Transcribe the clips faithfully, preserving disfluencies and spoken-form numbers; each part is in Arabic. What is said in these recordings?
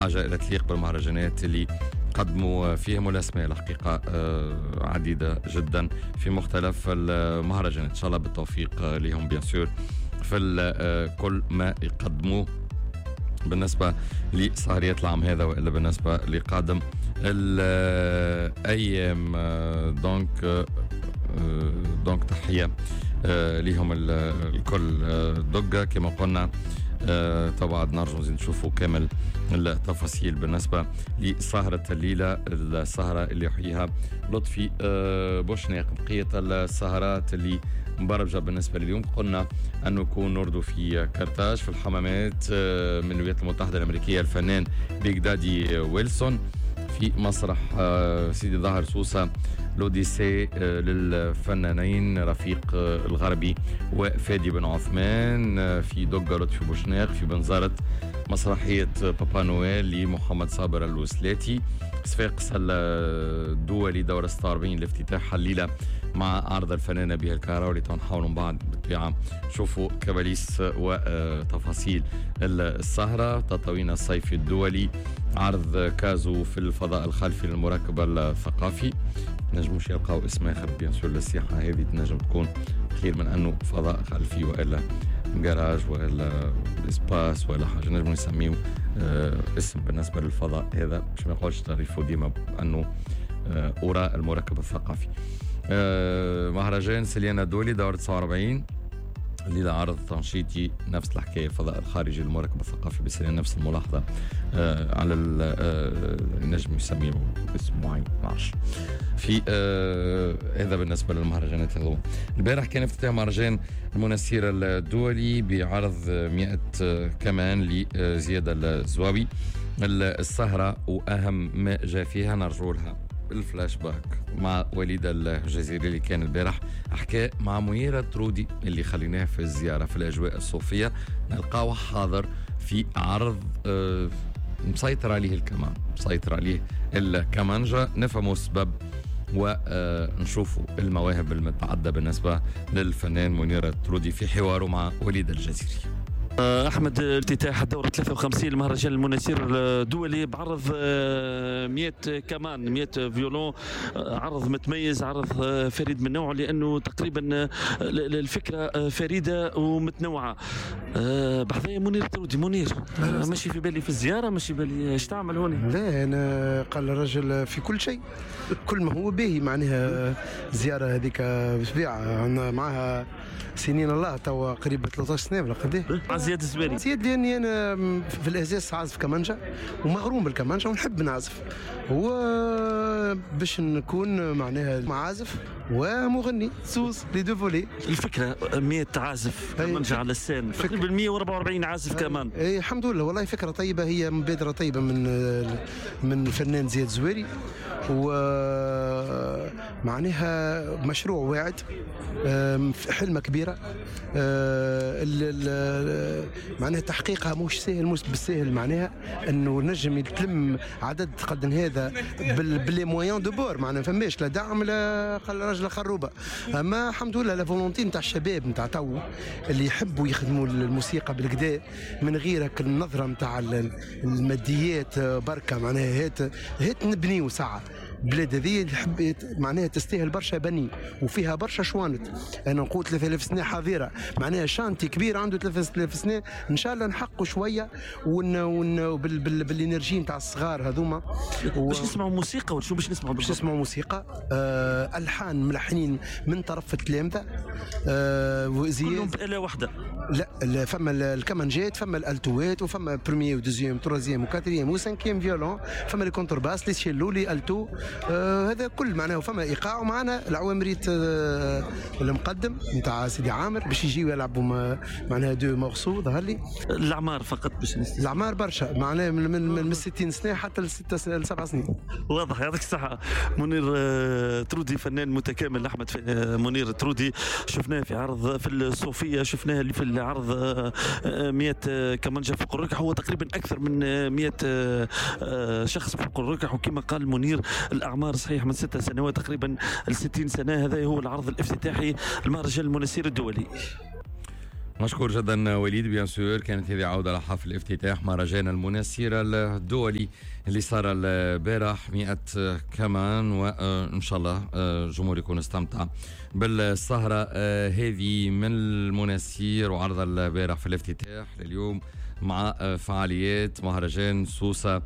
حاجة إلى تليق بالمهرجانات اللي قدموا فيهم الأسماء الحقيقة عديدة جدا في مختلف المهرجانات. إن شاء الله بالتوفيق لهم بيان سور في كل ما يقدموه بالنسبة لسهريات العام هذا وإلا بالنسبة لقادم الأيام. دونك دونك تحية لهم الكل. دقة كما قلنا طبعا نرجو نشوفوا كامل التفاصيل بالنسبة لسهرة الليلة، السهرة اللي يحييها لطفي بوشناق. بقية السهرات اللي مبرمجة بالنسبة لليوم قلنا أنه يكون نردو في كرتاج في الحمامات من الولايات المتحدة الأمريكية الفنان بيج دادي ويلسون، في مسرح سيدي ظاهر سوسة لوديسي للفنانين رفيق الغربي وفادي بن عثمان، في دقة لطفي بوشناق، في بنزارة مسرحية بابا نويل لمحمد صابر الوسلاتي، صفاقس الدولي دورة ستة وأربعين لافتتاح الليلة مع عرض الفنانة بها الكهرباء اللي تنحاولوا من بعد بالطبيعة شوفوا كواليس وتفاصيل السهرة. تطاوين الصيفي الدولي، عرض كازو في الفضاء الخلفي للمركب الثقافي. نجموش يلقاو اسم اخر بيان سور للسياحة هذه، تنجم تكون خير من انه فضاء خلفي والا جراج والا اسباس ولا حاجة، نجمو نسميه آه اسم بالنسبة للفضاء هذا باش ما نقولش تعرفوا ديما انه آه وراء المركب الثقافي. آه مهرجان سليانا الدولي دورة تسعة وأربعين الليلة، عرض تنشيطي نفس الحكاية، الفضاء الخارجي للمركب الثقافي بسليان، نفس الملاحظة آه على النجم يسميه اسم معين معرفش في آه هذا بالنسبة للمهرجانات. هذو البارح كان افتتاح مهرجان المنسيرة الدولي بعرض مئة كمان لزيادة الزواوي. السهرة وأهم ما جاء فيها نرجو لها الفلاش باك مع وليد الجزيري اللي كان البارح حكى مع منيرة ترودي اللي خليناها في الزيارة في الأجواء الصوفية، نلقاوه حاضر في عرض آه مسيطر عليه الكمان، مسيطر عليه الكمانجا، نفهموا السبب ونشوفوا المواهب المتعددة بالنسبة للفنان منيرة ترودي في حواره مع وليد الجزيري. أحمد، افتتاح الدورة ثلاثة وخمسين المهرجان المنسير الدولي بعرض مئة كمان مئة فيولون، عرض متميز، عرض فريد من نوعه لأنه تقريبا الفكرة فريدة ومتنوعة. بحذايا منير ترودي. منير ماشي في بالي في الزيارة، ماشي في بالي ايش تعمل هون؟ لا أنا قال الرجل في كل شيء، كل ما هو باهي معناها. زيارة هذيك بسبيعة معها سنين الله توا قريب ثلاثة عشر سنة ولا قديه. زياد الزبيري. زياد لاني انا في الاساس عازف كمانجا ومغروم بالكمانجا ونحب نعزف، وباش نكون معناها معازف ومغني سوس لي دو فولي. الفكره مئة عازف كمانجا على السين، تقريبا مئة وأربعة وأربعين عازف كمان. اي الحمد لله، والله فكره طيبه، هي مبادره طيبه من من الفنان زياد الزويري، ومعناها مشروع واعد، حلمه كبيره، معناها تحقيقها مش سهل، مش بالسهل، معناها انه نجم يتلم عدد قد هذا باللي مويان دو بور، معناها فماش لا دعم لا رجل خروبه. اما الحمد لله لا فولونتي نتاع الشباب نتاع تو اللي يحبوا يخدموا الموسيقى بالكدا من غيرك النظره نتاع الماديات بركه، معناها هات هات نبنيو ساعه بلاد هذه اللي معناها تستاهل برشا بني وفيها برشا شوانت. انا نقول ثلاثة آلاف سنه حاضره، معناها شانتي كبير عنده ثلاثة آلاف سنه، ان شاء الله نحققوا شويه ون ون بال بال بالانرجي نتاع الصغار هذوما. و... باش نسمعوا موسيقى ولا شو باش نسمعوا؟ باش نسمعوا موسيقى، آه الحان ملحنين من طرف التلامذه، آه كلهم بآلة واحده. لا, لا فما الكمانجات، فما الالتوات، وفما بروميير ودوزيام وتروزيام وكاتريام وسانكيام فيولون، فما لي كونترباس لي شيلو لي التو، آه هذا كل معناه. وفما ايقاع، ومعنا العوامريت آه المقدم نتاع سيدي عامر باش يجيو يلعبوا معناها دو مورسو. ظهر لي الاعمار فقط باش نستثني. الاعمار برشا، معناها من من, من ستين سنه حتى ل ستة ل سبع سنين. واضح، يعطيك الصحه. منير آه ترودي فنان متكامل. احمد آه منير ترودي شفناه في عرض في الصوفيه، شفناه اللي في العرض آه مئة كمانجا فوق الركح، هو تقريبا اكثر من مئة آه شخص فوق الركح. وكما قال منير الاعمار صحيح من ست سنوات تقريبا ل ستين سنه. هذا هو العرض الافتتاحي المهرجان المنسير الدولي. مشكور جدا وليد. بيان سور كانت هذه عودة لحفل افتتاح مهرجان المناسير الدولي اللي صار البارح مئة كمان، وإن شاء الله الجمهور يكون استمتع بالسهرة هذه من المناسير وعرض البارح في الافتتاح لليوم مع فعاليات مهرجان سوسة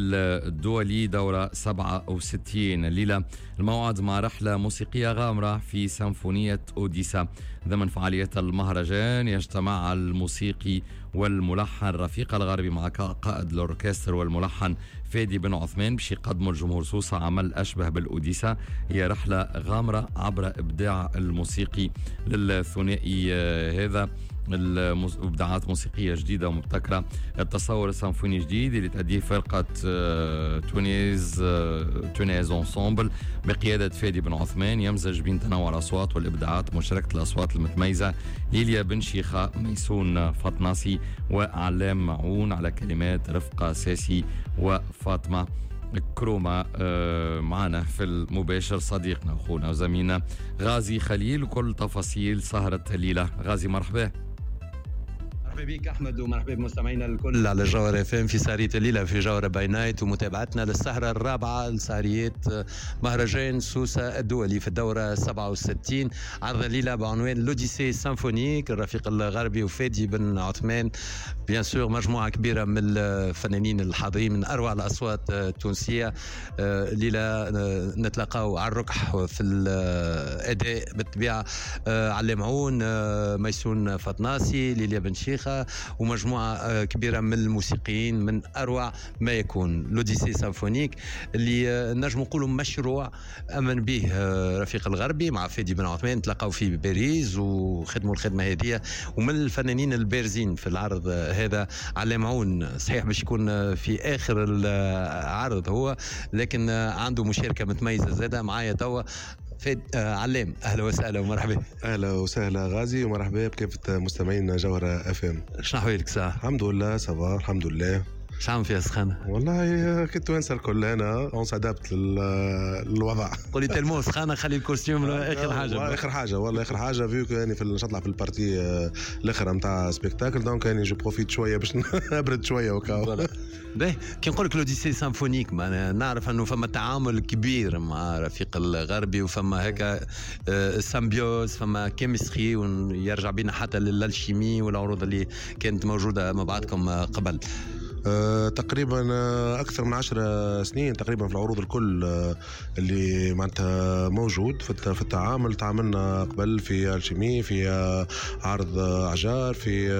الدولي دورة سبعة وستين. الليلة الموعد مع رحلة موسيقية غامرة في سيمفونية أوديسا ضمن فعاليات المهرجان. يجتمع الموسيقي والملحن رفيق الغربي مع قائد الأوركستر والملحن فادي بن عثمان باش يقدموا الجمهور سوسة عمل أشبه بالأوديسا. هي رحلة غامرة عبر إبداع الموسيقي للثنائي هذا، الابداعات موسيقيه جديده ومبتكره، التصور السيمفوني جديد اللي تأديه فرقه تونيز تونيز انسامبل بقياده فادي بن عثمان، يمزج بين تنوع الاصوات والابداعات ومشاركه الاصوات المتميزه ليليا بن شيخه، ميسون فطناسي وعلام معون، على كلمات رفقه ساسي وفاطمه كروما. معنا في المباشر صديقنا اخونا وزميلنا غازي خليل وكل تفاصيل سهره الليله. غازي مرحبا. مرحبا بك احمد ومرحبا بمستمعينا الكل على جوهر اف ام في سهريه الليله في جوهر باي نايت، ومتابعتنا للسهره الرابعه لسهريات مهرجان سوسة الدولي في الدوره سبعة وستين. عرض الليله بعنوان لوديسي سيمفونيك، الرفيق الغربي وفادي بن عثمان، بيان سور مجموعه كبيره من الفنانين الحاضرين من اروع الاصوات التونسيه. الليله نتلاقاو على الركح في الاداء بالطبيعه علام معون، ميسون فطناسي، ليليا بن شيخه، ومجموعة كبيرة من الموسيقيين من أروع ما يكون. لوديسي سيمفونيك اللي نجم نقولوا مشروع أمن به رفيق الغربي مع فادي بن عثمان، تلقاو في باريس وخدموا الخدمة هذه، ومن الفنانين البارزين في العرض هذا علام معون. صحيح باش يكون في آخر العرض هو، لكن عنده مشاركة متميزة زادة معايا توا فيد آه علام. اهلا وسهلا ومرحبا. اهلا وسهلا غازي ومرحبا بكافه مستمعين جوهره اف ام. شنو احوالك ساعه؟ الحمد لله صباح الحمد لله. شعم فيها سخانه؟ والله كنت وانسى الكل انا اون سادابت للوضع. قولي تلمو سخانه خلي الكوستيوم اخر حاجه. اخر حاجه والله اخر حاجه فيو يعني في نطلع في البارتي الاخر نتاع سبيكتاكل، دونك يعني جو بروفيت شويه باش نبرد شويه وكاو. باهي كي نقول لك لوديسي سيمفونيك معناها نعرف انه فما تعامل كبير مع رفيق الغربي وفما هكا سامبيوز، فما كيمستري، ويرجع بينا حتى للالشيمي والعروض اللي كانت موجوده مع بعضكم قبل. أه تقريبا اكثر من عشر سنين تقريبا في العروض الكل اللي معناتها موجود في في التعامل. تعاملنا قبل في الشيمي، في عرض عجار، في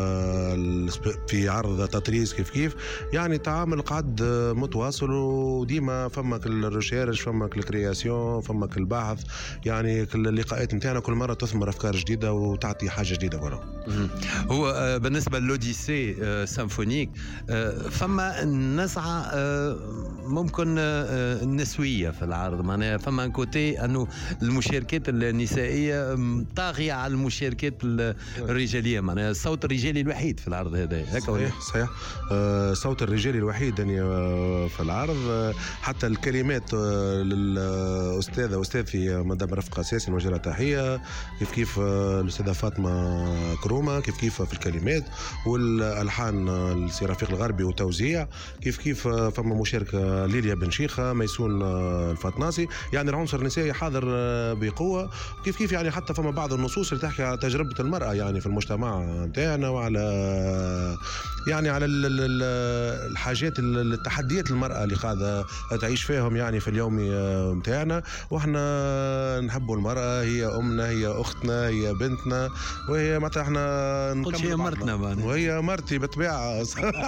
في عرض تطريز، كيف كيف يعني تعامل قعد متواصل، وديما فمك الريشيرش، فمك الكرياسيون، فمك البحث، يعني كل اللقاءات نتاعنا كل مره تثمر افكار جديده وتعطي حاجه جديده برا. هو بالنسبه للوديسي سيمفونيك فما نزعة ممكن نسوية في العرض، معناها فما كوتي أنه المشاركات النسائية طاغية على المشاركات الرجالية، معناها الصوت الرجالي الوحيد في العرض هذا. صحيح صحيح الصوت الرجالي الوحيد يعني في العرض. حتى الكلمات للأستاذة أستاذتي مدام رفقة ساسي نوجه لها تحية، كيف كيف الأستاذة فاطمة كروما، كيف كيف في الكلمات، والألحان السي رفيق الغربي وتوزيع، كيف كيف فما مشاركة ليليا بن شيخة، ميسون الفطناسي، يعني العنصر النسائي حاضر بقوة. كيف كيف يعني حتى فما بعض النصوص اللي تحكي على تجربة المرأة يعني في المجتمع نتاعنا، وعلى يعني على الحاجات التحديات المرأة اللي قاعدة تعيش فيهم يعني في اليومي نتاعنا. واحنا نحبوا المرأة، هي أمنا، هي أختنا، هي بنتنا، وهي متى احنا نكمل هي مرتنا، وهي مرتي بالطبيعة.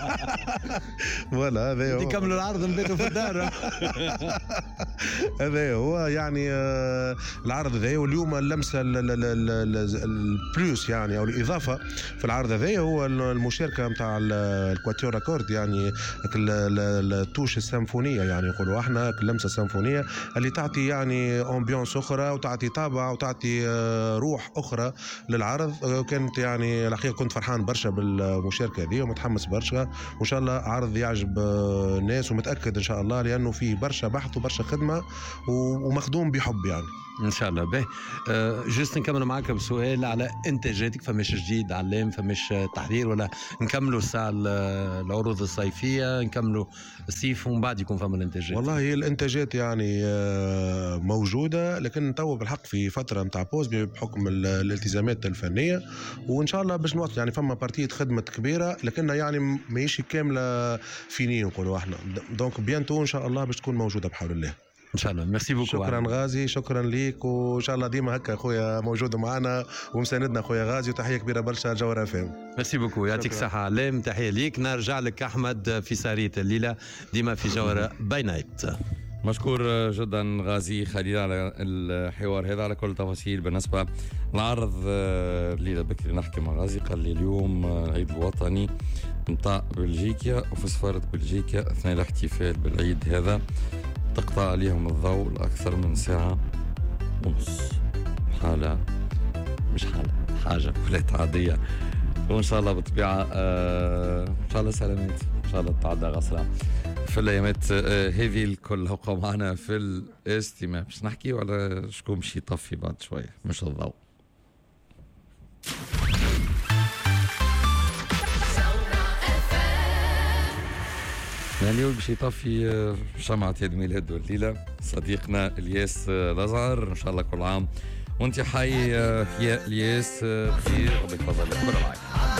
ولا هذا هو نكملوا العرض نبيتوا في الدار. هذا هو يعني العرض هذا، واليوم اللمسة البلوس يعني أو الإضافة في العرض هذا هو المشاركة متاع الكواتيور أكورد، يعني التوش السيمفونية يعني يقولوا احنا اللمسة السيمفونية اللي تعطي يعني أمبيونس أخرى وتعطي طابع وتعطي روح أخرى للعرض. كانت يعني الحقيقة كنت فرحان برشا بالمشاركة هذه ومتحمس برشا، وإن شاء الله عرض يعجب الناس، ومتأكد ان شاء الله، لانه فيه برشا بحث وبرشا خدمه ومخدوم بحب يعني ان شاء الله. باهي أه جست نكمل معك بسؤال على انتاجاتك. فمش جديد علام، فمش تحرير، ولا نكملوا الساعه العروض الصيفيه، نكملوا الصيف ومن بعد يكون فما الانتاجات؟ والله هي الانتاجات يعني موجوده، لكن تو بالحق في فتره نتاع بوز بحكم الالتزامات الفنيه، وان شاء الله باش نوصل يعني فما بارتيه خدمه كبيره، لكنها يعني ماهيش كامله فيني نقولوا احنا. دونك بيانتو ان شاء الله باش تكون موجوده بحول الله ان شاء الله. ميرسي بوكو. شكرا غازي، شكرا ليك، وان شاء الله ديما هكا خويا موجود معنا ومساندنا خويا غازي، وتحيه كبيره برشا جوهر فهم. ميرسي بوكو، يعطيك الصحه علام. تحيه ليك. نرجع لك احمد في ساريه الليله ديما في جوهر باي نايت. مشكور جدا غازي خليل على الحوار هذا، على كل التفاصيل. بالنسبه للعرض الليله بكري نحكي مع غازي، قال لي اليوم العيد الوطني نتاع بلجيكا، وفي سفاره بلجيكا اثناء الاحتفال بالعيد هذا تقطع عليهم الضوء لأكثر من ساعة ونص. حالة مش حالة حاجة ولاية عادية، وإن شاء الله بالطبيعة آه إن شاء الله سلامات، إن شاء الله تتعدى غسرة في الأيامات آه هذه الكل. هبقى معنا في الاستماع باش نحكي على شكون باش يطفي بعد شوية، مش الضوء. اليوم باش يطفي شمعة عيد ميلاد الليلة صديقنا الياس الازهر. ان شاء الله كل عام وانت حي يا الياس بخير وبفضل الله. كل العام.